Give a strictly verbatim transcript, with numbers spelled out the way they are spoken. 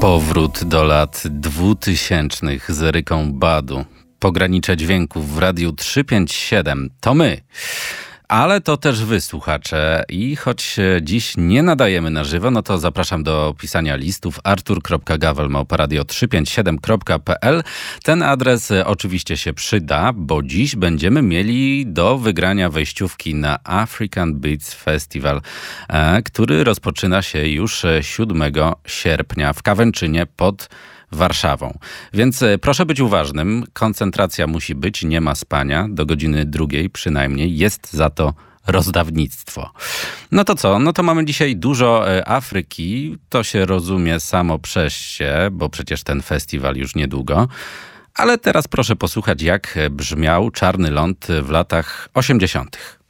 Powrót do lat dwutysięcznych z Eryką Badu. Pogranicze dźwięków w Radiu trzysta pięćdziesiąt siedem. To my. Ale to też wy, słuchacze. I choć dziś nie nadajemy na żywo, no to zapraszam do pisania listów artur kropka gawel małpa radio trzysta pięćdziesiąt siedem kropka p l. Ten adres oczywiście się przyda, bo dziś będziemy mieli do wygrania wejściówki na African Beats Festival, który rozpoczyna się już siódmego sierpnia w Kawęczynie pod Warszawą. Więc proszę być uważnym, koncentracja musi być, nie ma spania, do godziny drugiej przynajmniej, jest za to rozdawnictwo. No to co? No to mamy dzisiaj dużo Afryki, to się rozumie samo przez się, bo przecież ten festiwal już niedługo. Ale teraz proszę posłuchać, jak brzmiał Czarny Ląd w latach osiemdziesiątych.